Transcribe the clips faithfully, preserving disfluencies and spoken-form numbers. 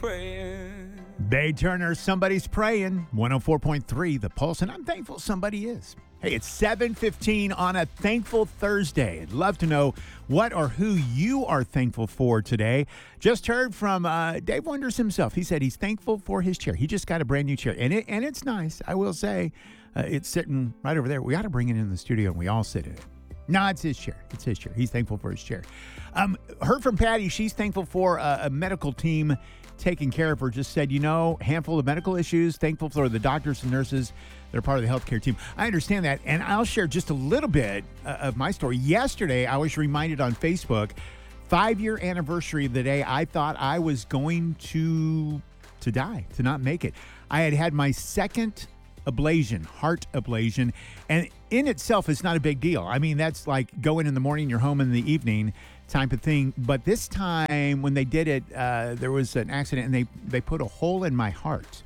praying. Bay Turner, Somebody's Praying, one oh four point three, The Pulse, and I'm thankful somebody is. Hey, it's seven fifteen on a Thankful Thursday. I'd love to know what or who you are thankful for today. Just heard from uh, Dave Wonders himself. He said he's thankful for his chair. He just got a brand new chair, and it and it's nice, I will say. Uh, it's sitting right over there. We got to bring it in the studio, and we all sit in it. No, it's his chair. It's his chair. He's thankful for his chair. Um, heard from Patty. She's thankful for a, a medical team taking care of her. Just said, you know, handful of medical issues. Thankful for the doctors and nurses that are part of the healthcare team. I understand that, and I'll share just a little bit uh, of my story. Yesterday, I was reminded on Facebook, five-year anniversary of the day I thought I was going to to die, to not make it. I had had my second ablation, heart ablation, and in itself it's not a big deal. I mean, that's like going in the morning, you're home in the evening type of thing. But this time when they did it, uh, there was an accident, and they, they put a hole in my heart.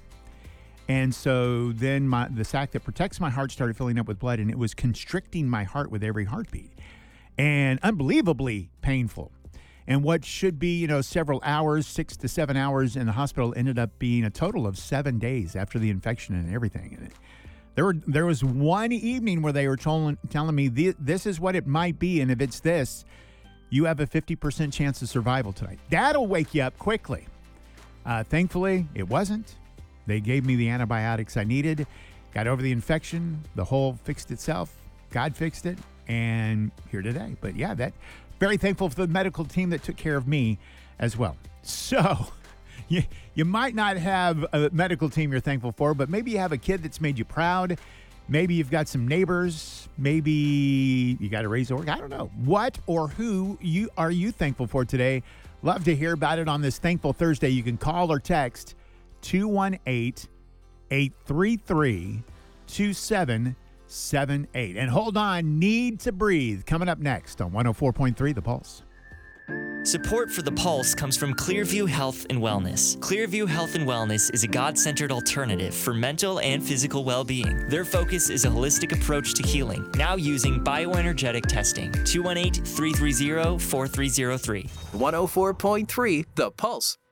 And so then my the sac that protects my heart started filling up with blood, and it was constricting my heart with every heartbeat. And unbelievably painful. And what should be, you know, several hours, six to seven hours in the hospital ended up being a total of seven days after the infection and everything. And it, there were there was one evening where they were telling, telling me, this is what it might be, and if it's this, you have a fifty percent chance of survival tonight. That'll wake you up quickly. Uh, thankfully, it wasn't. They gave me the antibiotics I needed, got over the infection, the hole fixed itself, God fixed it, and here today. But yeah, that... Very thankful for the medical team that took care of me as well. So, you, you might not have a medical team you're thankful for, but maybe you have a kid that's made you proud. Maybe you've got some neighbors. Maybe you got to raise a org. I don't know. What or who you are you thankful for today? Love to hear about it on this Thankful Thursday. You can call or text two one eight, eight three three, two seven seven eight. And hold on, Need to Breathe, coming up next on one oh four point three The Pulse. Support for The Pulse comes from Clearview Health and Wellness. Clearview Health and Wellness is a God-centered alternative for mental and physical well-being. Their focus is a holistic approach to healing, now using bioenergetic testing. two one eight, three three zero, four three zero three. one oh four point three The Pulse.